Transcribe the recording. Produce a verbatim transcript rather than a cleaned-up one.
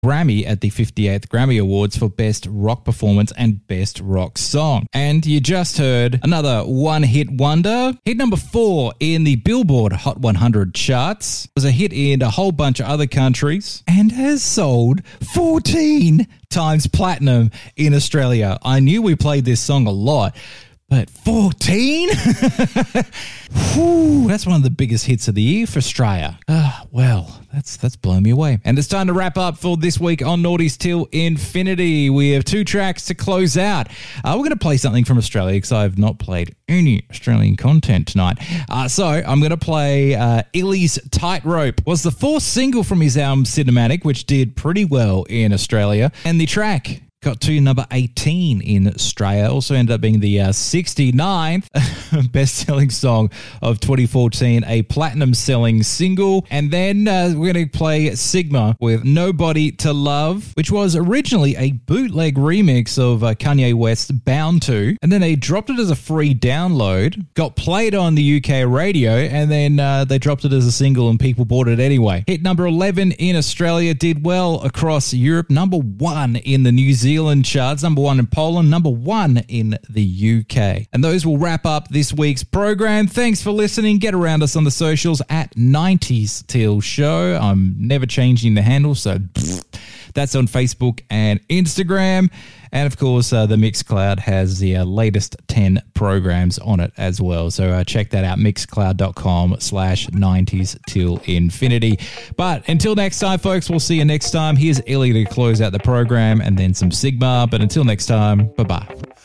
Grammy at the fifty-eighth Grammy Awards for Best Rock Performance and Best Rock Song. And you just heard another one-hit wonder. Hit number four in the Billboard Hot one hundred charts. It was a hit in a whole bunch of other countries and has sold fourteen times platinum in Australia. I knew we played this song a lot, but fourteen? Whew, that's one of the biggest hits of the year for Australia. Ah, well, that's that's blown me away. And it's time to wrap up for this week on Naughties Till Infinity. We have two tracks to close out. Uh, we're going to play something from Australia because I have not played any Australian content tonight. Uh, so I'm going to play uh, Illy's Tightrope. Was the fourth single from his album Cinematic, which did pretty well in Australia. And the track got to number eighteen in Australia. Also ended up being the uh, sixty-ninth best-selling song of twenty fourteen, a platinum-selling single. And then uh, we're going to play Sigma with Nobody to Love, which was originally a bootleg remix of uh, Kanye West's Bound To. And then they dropped it as a free download, got played on the U K radio, and then uh, they dropped it as a single and people bought it anyway. Hit number eleven in Australia, did well across Europe, number one in the New Zealand Zealand charts, number one in Poland, number one in the U K. And those will wrap up this week's program. Thanks for listening. Get around us on the socials at nineties Till Show. I'm never changing the handle, so that's on Facebook and Instagram. And of course, uh, the Mixcloud has the uh, latest ten programs on it as well. So uh, check that out, mixcloud.com slash 90s till infinity. But until next time, folks, we'll see you next time. Here's Illy to close out the program and then some Sigma. But until next time, bye-bye.